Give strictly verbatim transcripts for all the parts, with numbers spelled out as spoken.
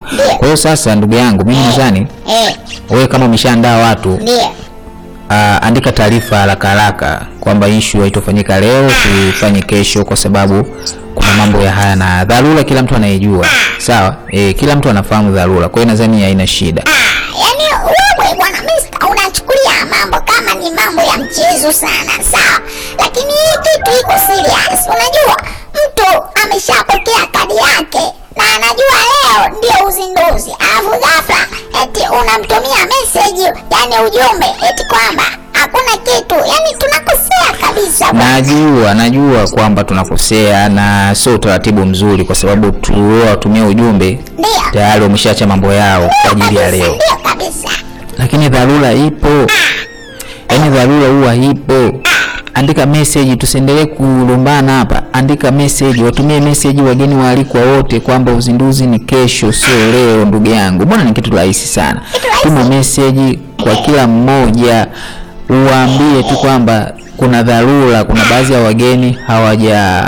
Kwa hiyo sasa ndugu yangu mimi nadhani Eh. wewe kama umeshaandaa watu, Ndio. uh, andika taarifa haraka haraka kwamba issue haitofanyika leo, tufanye kesho kwa sababu kuna mambo ya haya na dharura kila mtu anaijua. Sawa? Eh, kila mtu anafahamu dharura. Kwa hiyo nadhani haina shida. Ah, yani wewe bwana mister unachukulia mambo kama ni mambo ya mchezo sana, sawa? Lakini hii kitu iko serious. Unajua mtu ameshapokea kadi yake na anajua leo ndio uzinduzi. Alafu ghafla eti unamtumia message, yani ujumbe eti kwamba hakuna kitu. Yani tunakosea kabisa. Najua, najua kwamba tunakosea na sio utaratibu mzuri kwa sababu tuwatumia ujumbe. Ndio. Tayari wameshaacha mambo yao kwa ajili ya leo. Ndio kabisa. Lakini dharura ipo. Yaani dharura huwa ipo. Andika message, tusiendelee kulumbana hapa. Andika message, watumie message wageni waalikwa wote kwamba uzinduzi ni kesho sio leo ndugu yangu. Mbona ni kitu rahisi sana. Tuma message kwa kila mmoja, uwaambie tu kwamba kuna dharura, kuna baadhi ya wageni hawaja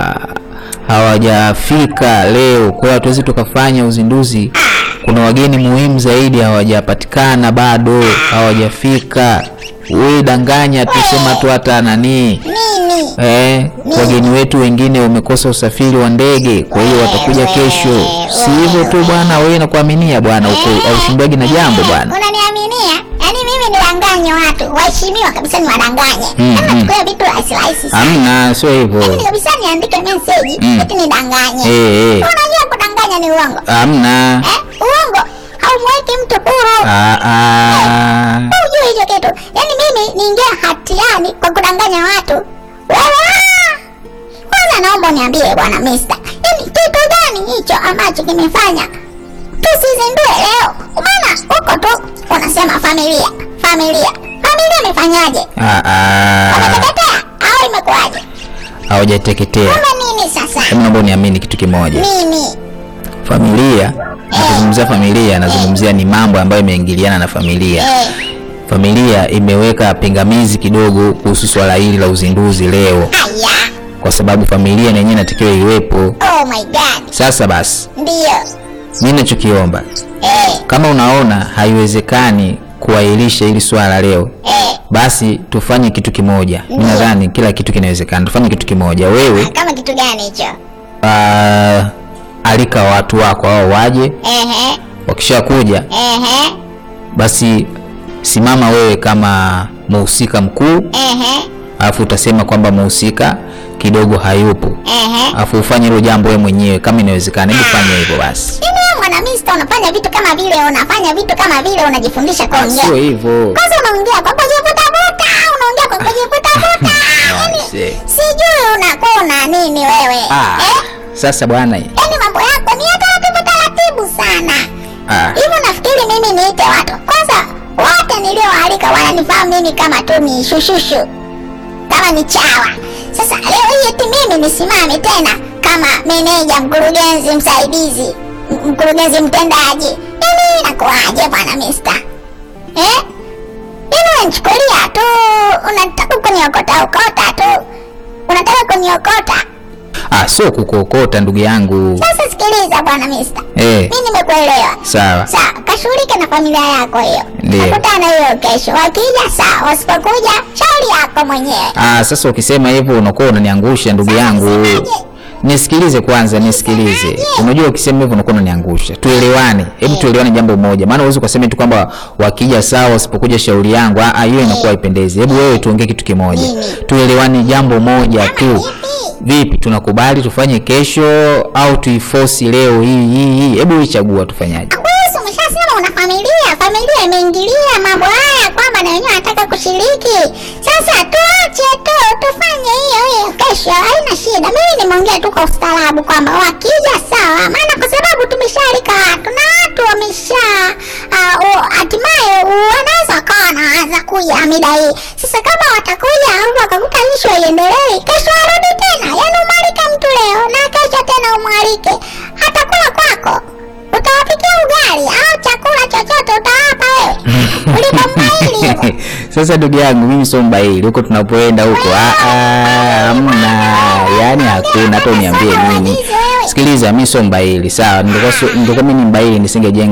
hawajafika leo, kwa hiyo hatuwezi tukafanya uzinduzi. Kuna wageni muhimu zaidi hawajapatikana bado, hawajafika. Wewe danganya tu, sema tu hata nani Mimi. eh, wageni wetu wengine wamekosa usafiri wa ndege, kwa hiyo watakuja kesho. Si hivyo tu bwana, wewe nakuaminia bwana, uko aushindwaji na jambo bwana. Unaniaminia? Yaani mimi niwadanganye watu, waheshimiwa kabisa niwadanganye. Kama tukio vitu rahisi rahisi. Hamna, sio hivyo. Mimi kabisa niandike message, eti nidanganye. Eh, eh. Unajua kudanganya ni uongo. Hamna. Eh? Uongo haumweki mtu huru. Ah ah. Unajua hicho kitu. Yaani mimi niingia hatiani kwa kudanganya watu. Wewe kwanza naomba niambie bwana mister. Yaani kitu gani hicho ambacho kimefanya tusizindue leo? Maana huko tu unasema familia, familia. Familia imefanyaje? Ah ah. Wameteketea au imekuwaje? Hawajateketea. Kama nini sasa? Hebu naomba niamini kitu kimoja. Mimi. Familia, nazungumzia familia, nazungumzia ni mambo ambayo yameingiliana na familia. Eh. Familia imeweka pingamizi kidogo kuhusu swala hili la uzinduzi leo. Aya. Kwa sababu familia yenyewe inatakiwa iwepo. Oh my god. Sasa basi, Ndio. mimi ninachokiomba, Eh. kama unaona haiwezekani kuahirisha hili swala leo, Eh. basi tufanye kitu kimoja. Mimi nadhani kila kitu kinawezekana. Tufanye kitu kimoja. Wewe Kama kitu gani hicho? uh, alika watu wako hao waje. Ehe. Wakishakuja Ehe. basi simama wewe kama mhusika mkuu, Ehe. alafu utasema kwamba mhusika kidogo hayupo, Ehe. alafu ufanye hilo jambo wewe mwenyewe kama inawezekana. Hebu fanya hivyo basi. Yaani wewe mwana mister unafanya vitu kama vile unafanya vitu kama vile unajifundisha kuongea. Sio hivyo. Kwanza unaongea kwa kujivuta vuta, unaongea kwa kujivuta vuta. Yaani sijui unakuwa una nini wewe. Ah, Eh? sasa bwana. Yaani mambo yako ni ya taratibu taratibu sana. Ah. Hivi nafikiri mimi niite watu. Kwanza wote nilioalika wananifahamu mimi kama tu ni shushushu. Kama ni chawa. Sasa leo hii eti mimi nisimame tena kama meneja, mkurugenzi msaidizi, m- mkurugenzi mtendaji. Yaani inakuaje bwana mister? Eh? Yaani unanichukulia tu, unataka kuniokota okota tu. Unataka kuniokota. Ah, sio kukuokota ndugu yangu. Sasa sikiliza bwana mister. Eh. Mimi nimekuelewa. Sawa. Sawa, kashughulike na familia yako hiyo. Ndio. Tukutane hiyo kesho. Wakija sawa, wasipokuja shauri yako mwenyewe. Ah, sasa ukisema hivyo unakuwa unaniangusha ndugu yangu. Unasemaje? Nisikilize kwanza, nisikilize. Unajua ukisema hivyo unakuwa unaniangusha. Tuelewane. Hebu tuelewane jambo moja. Maana uweze kusema tu kwamba wakija sawa, wasipokuja shauri yangu. Ah, hiyo inakuwa haipendezi. Hebu wewe tuongee kitu kimoja. Tuelewane jambo moja tu. Vipi, tunakubali tufanye kesho au tuiforce leo hii hii hii? Hebu ichagua tufanyaje? Wewe umeshasema una familia, familia imeingilia mambo haya kwamba na wenyewe wanataka kushiriki. Sasa tuache tu tufanye hiyo hiyo kesho, haina shida. Mimi nimeongea tu kwa ustaarabu kwamba wakija sawa, maana kwa sababu tumeshalika watu na watu wamesha hatimaye uh, wanaweza wakawa wanaanza kuja mida hii. Sasa kama watakuja au wakakuta issue iendelee, kesho warudi tena. Yaani umwalike mtu leo na kesho tena umwalike. Hata kula kwako utawapikia ugali au chakula chochote utawapa wewe. Ulipo mbaili. Sasa ndugu yangu, mimi sio mbaili. Huko tunapoenda huko ah ah hamna. Yaani hakuna, hata uniambie nini. Sikiliza, mimi sio mbaili. Sawa, ndio ndio mimi ni mbaili nisingejenga